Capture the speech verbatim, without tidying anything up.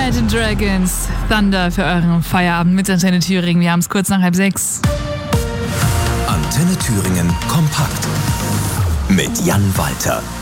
Imagine Dragons, Thunder für euren Feierabend mit Antenne Thüringen. Wir haben es kurz nach halb sechs. Antenne Thüringen kompakt mit Jan Walter.